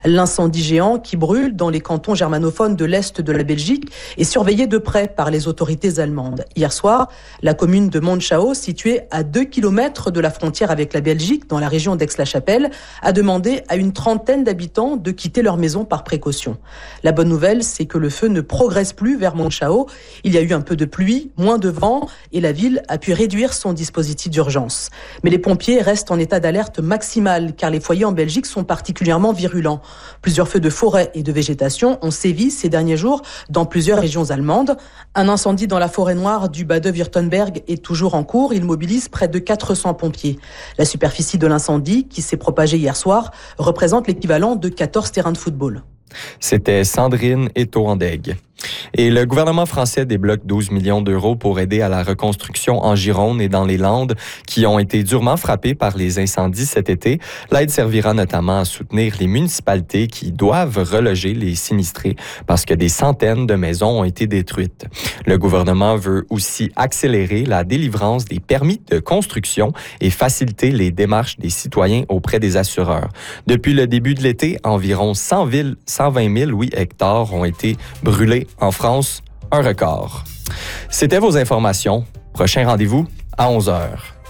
L'incendie géant qui brûle dans les cantons germanophones de l'Est de la Belgique est surveillé de près par les autorités allemandes. Hier soir, la commune de Monschau, située à 2 km de la frontière avec la Belgique, dans la région d'Aix-la-Chapelle, a demandé à une trentaine d'habitants de quitter leur maison par précaution. La bonne nouvelle, c'est que le feu ne progresse plus vers Monschau. Il y a eu un peu de pluie, moins de vent, et la ville a pu réduire son dispositif d'urgence. Mais les pompiers restent en état d'alerte maximale, car les foyers en Belgique sont particulièrement virulents. Plusieurs feux de forêt et de végétation ont sévi ces derniers jours dans plusieurs régions allemandes. Un incendie dans la forêt noire du Bade-Württemberg est toujours en cours. Il mobilise près de 400 pompiers. La superficie de l'incendie, qui s'est propagée hier soir, représente l'équivalent de 14 terrains de football. C'était Sandrine Etoandeg. Et le gouvernement français débloque 12 millions d'euros pour aider à la reconstruction en Gironde et dans les Landes qui ont été durement frappées par les incendies cet été. L'aide servira notamment à soutenir les municipalités qui doivent reloger les sinistrés parce que des centaines de maisons ont été détruites. Le gouvernement veut aussi accélérer la délivrance des permis de construction et faciliter les démarches des citoyens auprès des assureurs. Depuis le début de l'été, environ 120 000 hectares ont été brûlés en France, un record. C'était vos informations. Prochain rendez-vous à 11h.